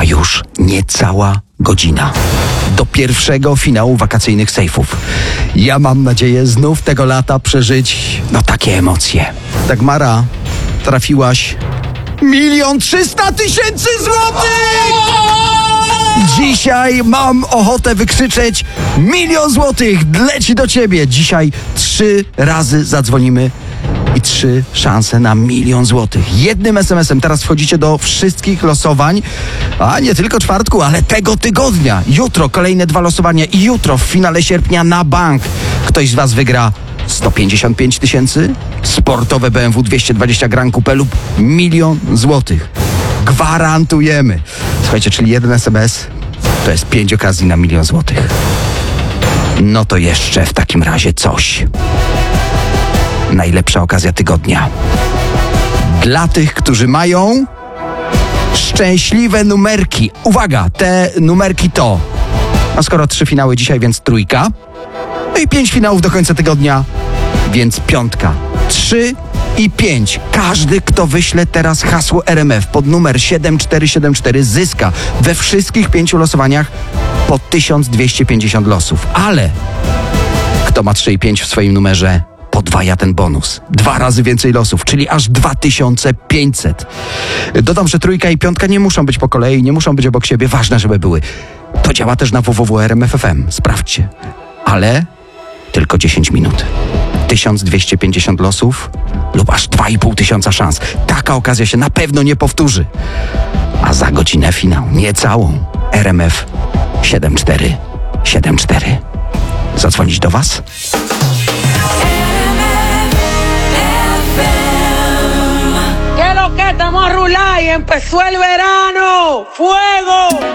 Została już niecała godzina do pierwszego finału wakacyjnych sejfów. Ja mam nadzieję znów tego lata przeżyć, takie emocje. Dagmara, trafiłaś 1 300 000 złotych! Dzisiaj mam ochotę wykrzyczeć 1 000 000 złotych leci do ciebie. Dzisiaj 3 razy zadzwonimy i 3 szanse na 1 000 000 złotych. Jednym SMS-em teraz wchodzicie do wszystkich losowań, a nie tylko czwartku, ale tego tygodnia. Jutro kolejne 2 losowania i jutro w finale sierpnia na bank ktoś z was wygra 155 000, sportowe BMW 220 Gran Coupe lub 1 000 000 złotych. Gwarantujemy. Słuchajcie, czyli jeden SMS to jest 5 okazji na 1 000 000 złotych. No to jeszcze w takim razie coś. Najlepsza okazja tygodnia. Dla tych, którzy mają szczęśliwe numerki. Uwaga, te numerki to... skoro 3 finały dzisiaj, więc 3. No i 5 finałów do końca tygodnia, więc 5. 3 i 5. Każdy, kto wyśle teraz hasło RMF pod numer 7474 zyska we wszystkich 5 losowaniach po 1250 losów. Ale kto ma 3 i 5 w swoim numerze, podwaja ten bonus. 2 razy więcej losów, czyli aż 2500. Dodam, że 3 i 5 nie muszą być po kolei, nie muszą być obok siebie. Ważne, żeby były. To działa też na www.rmf.fm. Sprawdźcie. Ale tylko 10 minut. 1250 losów lub aż 2500 szans. Taka okazja się na pewno nie powtórzy. A za godzinę finał. Niecałą. RMF 7474. Zadzwonić do was? ¿Qué lo que estamos a rular y empezó el verano? ¡Fuego!